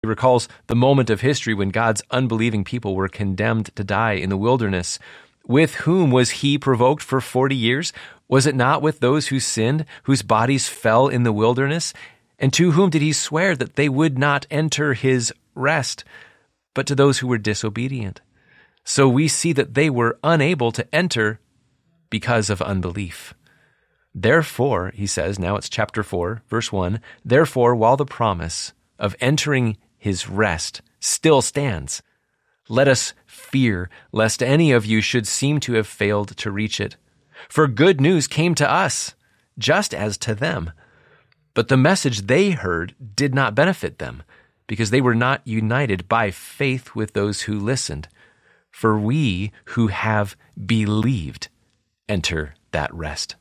He recalls the moment of history when God's unbelieving people were condemned to die in the wilderness. With whom was he provoked for 40 years? Was it not with those who sinned, whose bodies fell in the wilderness? And to whom did he swear that they would not enter his rest, but to those who were disobedient? So we see that they were unable to enter because of unbelief. Therefore, he says, now it's chapter 4, verse 1, therefore, while the promise of entering his rest still stands, let us fear lest any of you should seem to have failed to reach it. For good news came to us, just as to them. But the message they heard did not benefit them, because they were not united by faith with those who listened. For we who have believed enter that rest.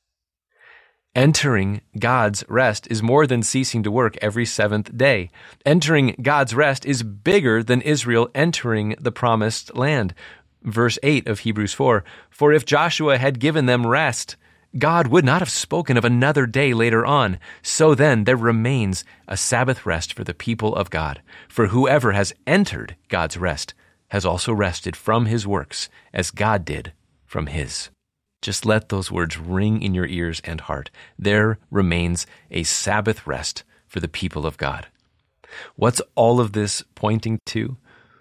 Entering God's rest is more than ceasing to work every seventh day. Entering God's rest is bigger than Israel entering the promised land. Verse 8 of Hebrews 4, for if Joshua had given them rest, God would not have spoken of another day later on. So then there remains a Sabbath rest for the people of God. For whoever has entered God's rest has also rested from his works as God did from his. Just let those words ring in your ears and heart. There remains a Sabbath rest for the people of God. What's all of this pointing to?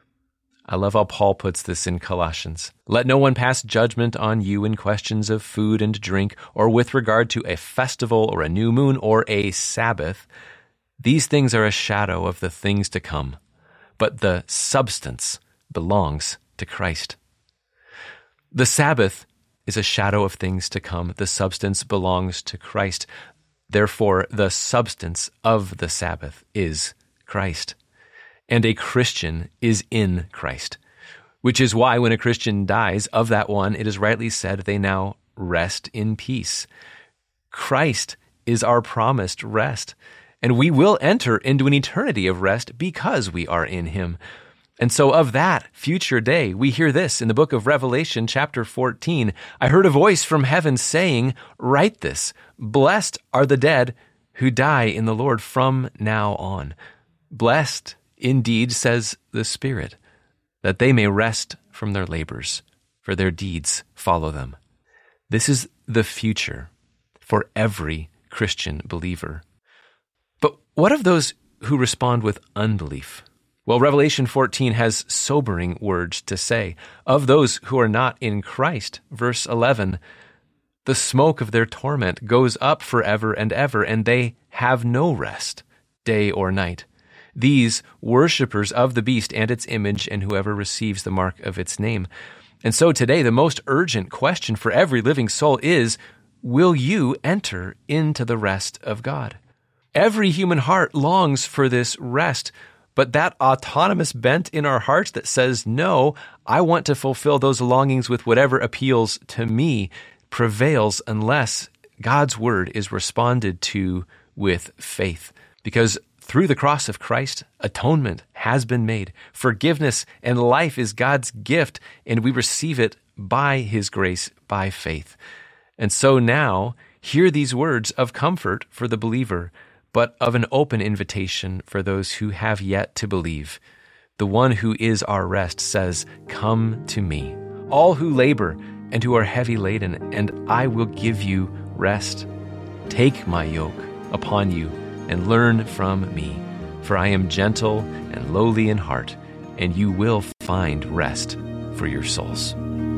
I love how Paul puts this in Colossians. Let no one pass judgment on you in questions of food and drink, or with regard to a festival or a new moon or a Sabbath. These things are a shadow of the things to come, but the substance belongs to Christ. The Sabbath is a shadow of things to come. The substance belongs to Christ. Therefore, the substance of the Sabbath is Christ. And a Christian is in Christ, which is why when a Christian dies, of that one, it is rightly said they now rest in peace. Christ is our promised rest, and we will enter into an eternity of rest because we are in him. And so of that future day, we hear this in the book of Revelation, chapter 14. I heard a voice from heaven saying, write this, blessed are the dead who die in the Lord from now on. Blessed indeed, says the Spirit, that they may rest from their labors, for their deeds follow them. This is the future for every Christian believer. But what of those who respond with unbelief? Well, Revelation 14 has sobering words to say. Of those who are not in Christ, verse 11, the smoke of their torment goes up forever and ever, and they have no rest, day or night. These worshippers of the beast and its image, and whoever receives the mark of its name. And so today, the most urgent question for every living soul is, will you enter into the rest of God? Every human heart longs for this rest, but that autonomous bent in our hearts that says, no, I want to fulfill those longings with whatever appeals to me, prevails unless God's word is responded to with faith. Because through the cross of Christ, atonement has been made. Forgiveness and life is God's gift, and we receive it by his grace, by faith. And so now, hear these words of comfort for the believer, but of an open invitation for those who have yet to believe. The one who is our rest says, come to me, all who labor and who are heavy laden, and I will give you rest. Take my yoke upon you and learn from me, for I am gentle and lowly in heart, and you will find rest for your souls.